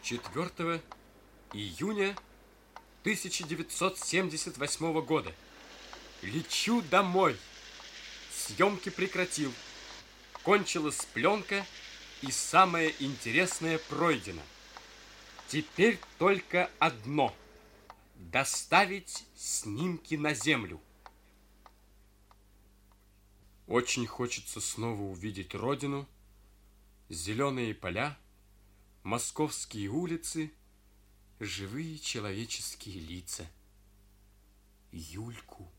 4 июня 1978 года. Лечу домой. Съемки прекратил. Кончилась пленка, и самое интересное пройдено. Теперь только одно – доставить снимки на Землю. Очень хочется снова увидеть родину, зеленые поля, московские улицы, живые человеческие лица, Юльку.